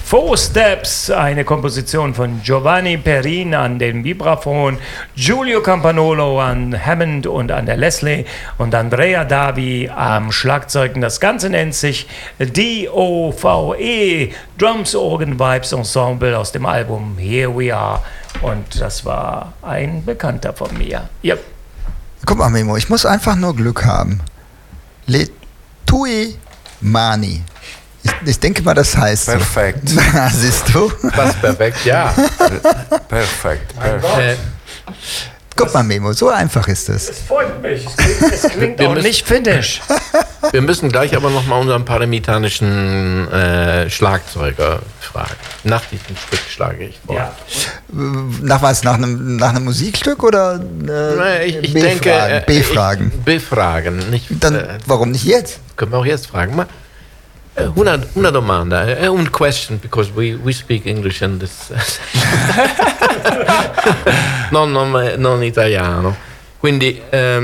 Four Steps, eine Komposition von Giovanni Perrin an den Vibraphon, Giulio Campanolo an Hammond und an der Leslie und Andrea Davi am Schlagzeug. Das Ganze nennt sich DOVE, Drums, Organ, Vibes Ensemble aus dem Album Here We Are. Und das war ein Bekannter von mir. Yep. Guck mal, Memo, ich muss einfach nur Glück haben. Le Tui Mani. Ich denke mal, das heißt perfekt. So. Siehst du? Fast perfekt, ja. Perfekt. Guck mal, Memo, so einfach ist es. Es freut mich. Es klingt auch nicht finnisch. Wir müssen gleich aber nochmal unseren paramitanischen Schlagzeuger fragen. Nach diesem Stück schlage ich vor. Ja. Nach was? Nach einem Musikstück oder Ich B-Fragen? denke, B-Fragen. B-Fragen. Dann warum nicht jetzt? Können wir auch jetzt fragen. Una domanda, un question, because we speak English and this non italiano. Quindi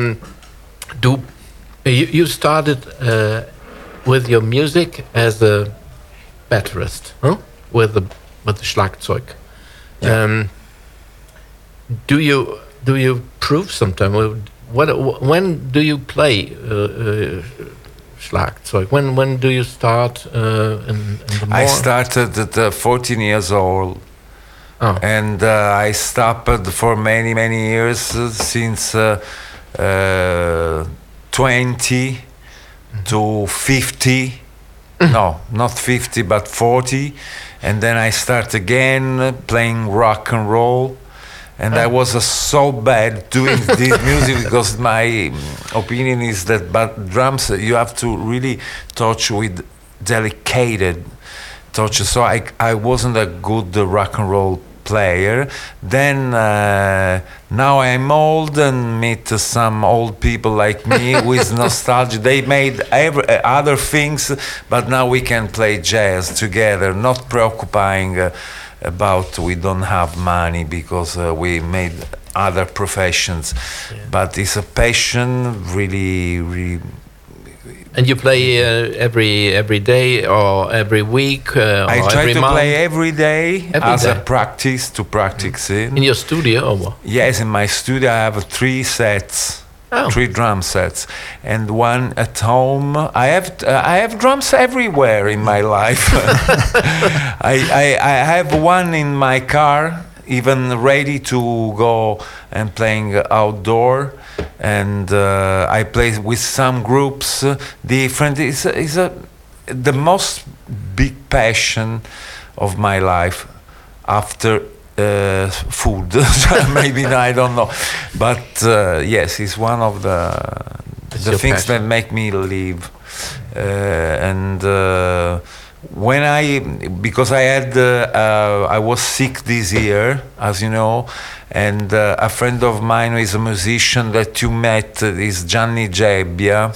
you started with your music as a batterist, huh? with the Schlagzeug. Yeah. Do you prove sometime? When do you play? Schlagzeug. When do you start? In the I started at 14 years old, and I stopped for many years since 20 to 50. No, not 50, but 40, and then I start again playing rock and roll. And I was so bad doing this music because my opinion is that but drums you have to really touch with delicate touch. So I wasn't a good rock and roll player. Then now I'm old and meet some old people like me with nostalgia. They made other things, but now we can play jazz together, not preoccupying about we don't have money because we made other professions, but it's a passion, really. And you play every day or every week? I or try every to month? play every day as a practice in your studio or what? Yes, in my studio I have 3 sets. 3 drum sets and 1 at home. I have drums everywhere in my life. I have 1 in my car, even ready to go and playing outdoor. And I play with some groups. Different. It's the most big passion of my life after food. Maybe I don't know, but yes, it's one of the things that make me live. And because I was sick this year, as you know, and a friend of mine who is a musician that you met is Gianni Gebbia.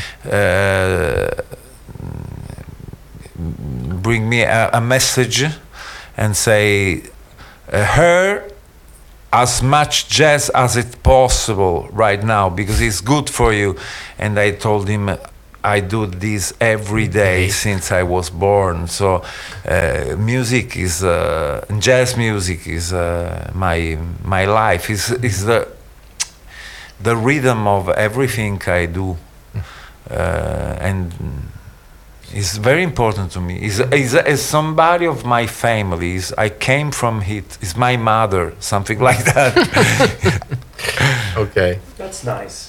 Bring me a message and say, hear as much jazz as it's possible right now because it's good for you. And I told him I do this every day since I was born. So music is jazz music is my life. Is the rhythm of everything I do, and it's very important to me. Is somebody of my family. I came from it. It's my mother, something like that. Okay. That's nice.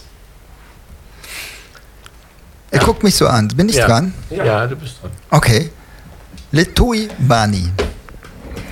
Er guckt mich so an. Bin ich dran? Ja, du bist dran. Okay. Le Tui Mani.